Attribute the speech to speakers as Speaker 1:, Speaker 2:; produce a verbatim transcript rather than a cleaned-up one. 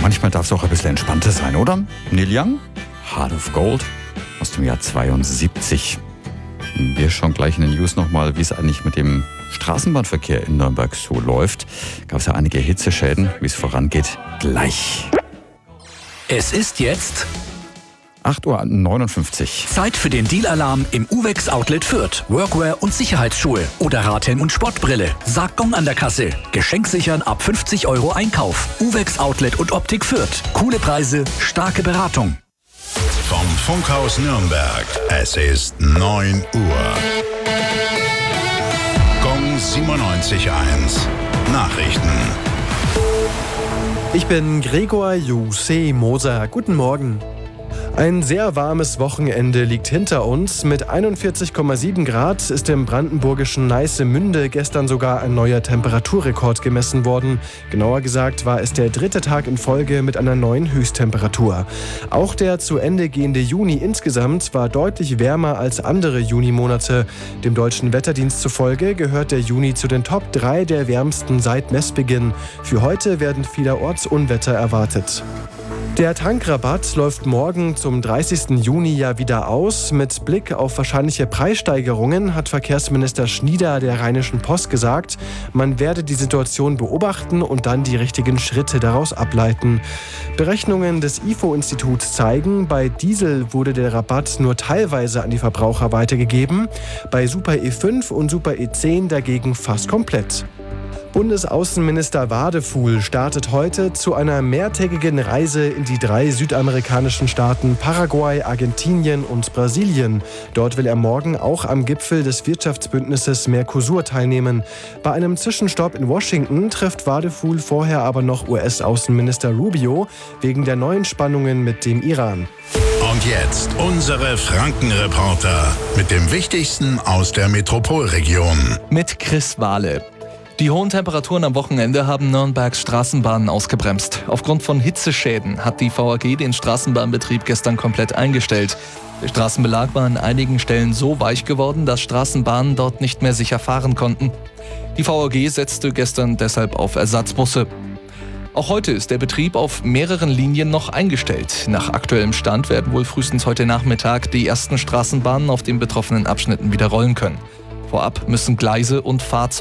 Speaker 1: Manchmal darf es auch ein bisschen entspannter sein, oder? Neil Young, Heart of Gold aus dem Jahr zweiundsiebzig. Wir schauen gleich in den News nochmal, wie es eigentlich mit dem Straßenbahnverkehr in Nürnberg so läuft. Gab es ja einige Hitzeschäden, wie es vorangeht, gleich.
Speaker 2: Es ist jetzt
Speaker 1: acht Uhr neunundfünfzig.
Speaker 2: Zeit für den Deal-Alarm im Uvex Outlet Fürth. Workwear und Sicherheitsschuhe oder Radhelm und Sportbrille. Sagt Gong an der Kasse. Geschenk sichern ab fünfzig Euro Einkauf. Uvex Outlet und Optik Fürth. Coole Preise, starke Beratung.
Speaker 3: Vom Funkhaus Nürnberg. Es ist neun Uhr. Gong siebenundneunzig Komma eins. Nachrichten.
Speaker 4: Ich bin Gregor Juse Moser. Guten Morgen. Ein sehr warmes Wochenende liegt hinter uns. Mit einundvierzig Komma sieben Grad ist im brandenburgischen Neissemünde gestern sogar ein neuer Temperaturrekord gemessen worden. Genauer gesagt war es der dritte Tag in Folge mit einer neuen Höchsttemperatur. Auch der zu Ende gehende Juni insgesamt war deutlich wärmer als andere Junimonate. Dem Deutschen Wetterdienst zufolge gehört der Juni zu den Top drei der wärmsten seit Messbeginn. Für heute werden vielerorts Unwetter erwartet. Der Tankrabatt läuft morgen zum dreißigsten Juni ja wieder aus. Mit Blick auf wahrscheinliche Preissteigerungen hat Verkehrsminister Schnieder der Rheinischen Post gesagt, man werde die Situation beobachten und dann die richtigen Schritte daraus ableiten. Berechnungen des I F O-Instituts zeigen, bei Diesel wurde der Rabatt nur teilweise an die Verbraucher weitergegeben, bei Super E fünf und Super E zehn dagegen fast komplett. Bundesaußenminister Wadefuhl startet heute zu einer mehrtägigen Reise in die drei südamerikanischen Staaten Paraguay, Argentinien und Brasilien. Dort will er morgen auch am Gipfel des Wirtschaftsbündnisses Mercosur teilnehmen. Bei einem Zwischenstopp in Washington trifft Wadefuhl vorher aber noch U S-Außenminister Rubio wegen der neuen Spannungen mit dem Iran.
Speaker 3: Und jetzt unsere Frankenreporter mit dem Wichtigsten aus der Metropolregion.
Speaker 5: Mit Chris Wahle. Die hohen Temperaturen am Wochenende haben Nürnbergs Straßenbahnen ausgebremst. Aufgrund von Hitzeschäden hat die V A G den Straßenbahnbetrieb gestern komplett eingestellt. Der Straßenbelag war an einigen Stellen so weich geworden, dass Straßenbahnen dort nicht mehr sicher fahren konnten. Die V A G setzte gestern deshalb auf Ersatzbusse. Auch heute ist der Betrieb auf mehreren Linien noch eingestellt. Nach aktuellem Stand werden wohl frühestens heute Nachmittag die ersten Straßenbahnen auf den betroffenen Abschnitten wieder rollen können. Vorab müssen Gleise und Fahrzeuge